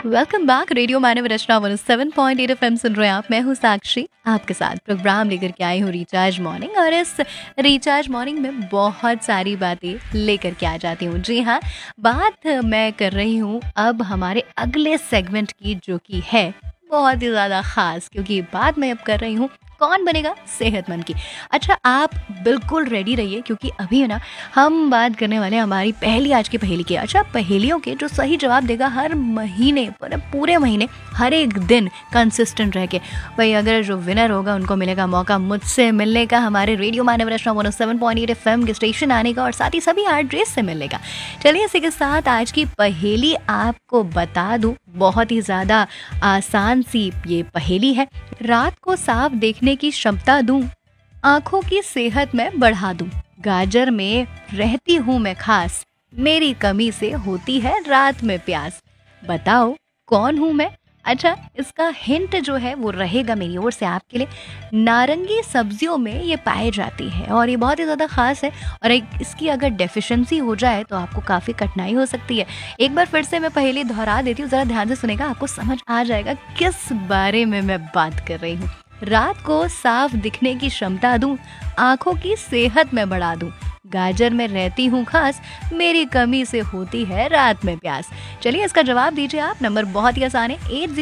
Welcome back. Radio मानव रचना 107.8 FM सुन रहे हैं आप। मैं हूँ साक्षी, आपके साथ प्रोग्राम लेकर के आई हूँ रिचार्ज मॉर्निंग। और इस रिचार्ज मॉर्निंग में बहुत सारी बातें लेकर के आ जाती हूँ। जी हाँ, बात मैं कर रही हूँ अब हमारे अगले सेगमेंट की, जो कि है बहुत ही ज़्यादा ख़ास, क्योंकि बात मैं अब कर रही हूँ कौन बनेगा सेहतमंद की। अच्छा, आप बिल्कुल रेडी रहिए, क्योंकि अभी है ना हम बात करने वाले हैं हमारी पहली, आज की पहेली की। अच्छा, पहेलियों के जो सही जवाब देगा हर महीने, पूरे महीने, हर एक दिन कंसिस्टेंट रह के, भाई अगर जो विनर होगा उनको मिलेगा मौका मुझसे मिलने का, हमारे रेडियो मानव रचना 107.8 एफएम के स्टेशन आने का, और साथ ही सभी एड्रेस से मिलने का। चलिए इसी के साथ आज की पहेली आपको बता दूं। बहुत ही ज़्यादा आसान सी ये पहेली है। रात को साफ देखने की क्षमता दूं, आंखों की सेहत में बढ़ा दूं, गाजर में रहती हूँ मैं खास, मेरी कमी से होती है रात में प्यास, बताओ कौन हूँ मैं। अच्छा, इसका हिंट जो है वो रहेगा मेरी ओर से आपके लिए। नारंगी सब्जियों में ये पाए जाती है और ये बहुत ही ज़्यादा खास है। और इसकी अगर डेफिशिएंसी हो जाए तो आपको काफ़ी कठिनाई हो सकती है। एक बार फिर से मैं पहेली दोहरा देती हूँ, ज़रा ध्यान से सुनेगा, आपको समझ आ जाएगा किस बारे में मैं बात कर रही हूँ। रात को साफ दिखने की क्षमता दूं, आंखों की सेहत में बढ़ा दूं, गाजर में रहती हूँ खास, मेरी कमी से होती है रात में प्यास। चलिए इसका जवाब दीजिए आप। नंबर बहुत ही आसान है,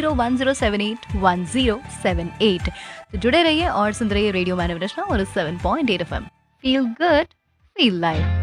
8010781078। तो जुड़े रहिए और सुन रहिए रेडियो मानव रचना और 7.8 FM. Feel good, feel live.